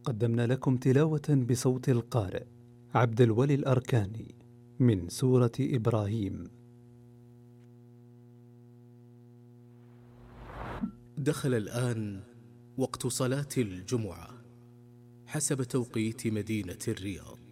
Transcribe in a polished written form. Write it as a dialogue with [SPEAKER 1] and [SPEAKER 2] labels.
[SPEAKER 1] قدمنا لكم تلاوة بصوت القارئ عبد الولي الأركاني من سورة إبراهيم.
[SPEAKER 2] دخل الآن وقت صلاة الجمعة حسب توقيت مدينة الرياض.